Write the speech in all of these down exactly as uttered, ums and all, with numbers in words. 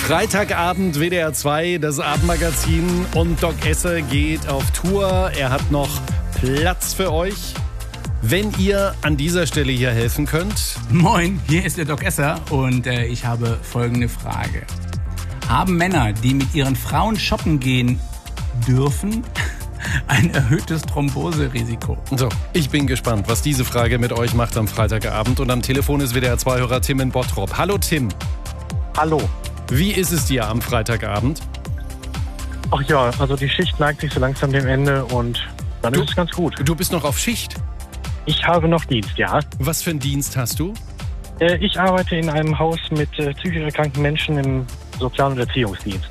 Freitagabend W D R zwei, das Abendmagazin und Doc Esser geht auf Tour. Er hat noch Platz für euch. Wenn ihr an dieser Stelle hier helfen könnt. Moin, hier ist der Doc Esser und äh, ich habe folgende Frage. Haben Männer, die mit ihren Frauen shoppen gehen dürfen, ein erhöhtes Thromboserisiko? So, ich bin gespannt, was diese Frage mit euch macht am Freitagabend. Und am Telefon ist W D R zwei-Hörer Tim in Bottrop. Hallo Tim. Hallo. Wie ist es dir am Freitagabend? Ach ja, also die Schicht neigt sich so langsam dem Ende und dann Du- ist es ganz gut. Du bist noch auf Schicht. Ich habe noch Dienst, ja. Was für einen Dienst hast du? Äh, Ich arbeite in einem Haus mit äh, psychisch erkrankten Menschen im Sozial- und Erziehungsdienst.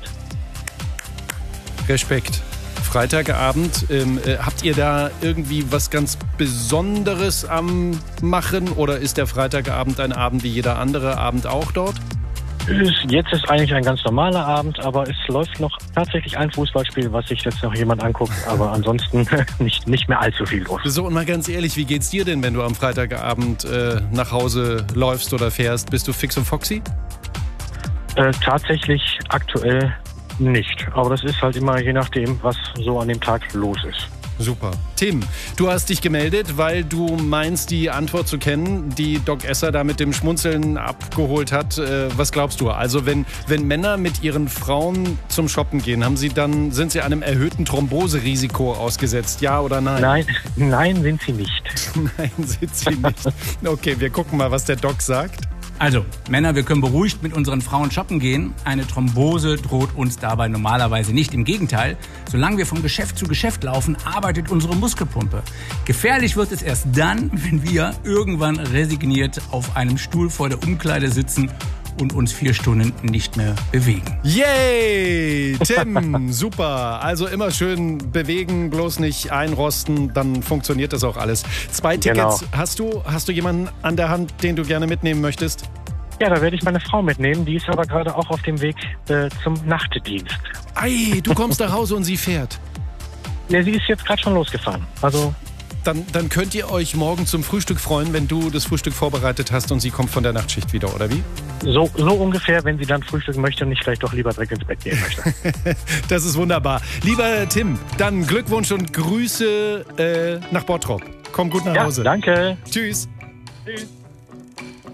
Respekt. Freitagabend, ähm, äh, habt ihr da irgendwie was ganz Besonderes am Machen oder ist der Freitagabend ein Abend wie jeder andere Abend auch dort? Ist- Jetzt ist eigentlich ein ganz normaler Abend, aber es läuft noch tatsächlich ein Fußballspiel, was sich jetzt noch jemand anguckt, aber ansonsten nicht, nicht mehr allzu viel los. So, und mal ganz ehrlich, wie geht's dir denn, wenn du am Freitagabend äh, nach Hause läufst oder fährst? Bist du fix und foxy? Äh, tatsächlich aktuell nicht, aber das ist halt immer je nachdem, was so an dem Tag los ist. Super. Tim, du hast dich gemeldet, weil du meinst, die Antwort zu kennen, die Doc Esser da mit dem Schmunzeln abgeholt hat. Äh, was glaubst du? Also wenn, wenn Männer mit ihren Frauen zum Shoppen gehen, haben sie dann, sind sie einem erhöhten Thromboserisiko ausgesetzt? Ja oder nein? Nein, nein, sind sie nicht. Nein, sind sie nicht. Okay, wir gucken mal, was der Doc sagt. Also, Männer, wir können beruhigt mit unseren Frauen shoppen gehen. Eine Thrombose droht uns dabei normalerweise nicht. Im Gegenteil, solange wir von Geschäft zu Geschäft laufen, arbeitet unsere Muskelpumpe. Gefährlich wird es erst dann, wenn wir irgendwann resigniert auf einem Stuhl vor der Umkleide sitzen und uns vier Stunden nicht mehr bewegen. Yay! Tim, super. Also immer schön bewegen, bloß nicht einrosten, dann funktioniert das auch alles. Zwei Tickets Genau. hast du? Hast du jemanden an der Hand, den du gerne mitnehmen möchtest? Ja, da werde ich meine Frau mitnehmen. Die ist aber gerade auch auf dem Weg äh, zum Nachtdienst. Ei, du kommst nach Hause und sie fährt. Ne, sie ist jetzt gerade schon losgefahren. Also, Dann, dann könnt ihr euch morgen zum Frühstück freuen, wenn du das Frühstück vorbereitet hast und sie kommt von der Nachtschicht wieder, oder wie? so, so ungefähr, wenn sie dann frühstücken möchte und nicht vielleicht doch lieber direkt ins Bett gehen möchte. Das ist wunderbar. Lieber Tim, dann Glückwunsch und Grüße äh, nach Bottrop. Komm gut nach Ja, Hause. danke. Tschüss. Tschüss.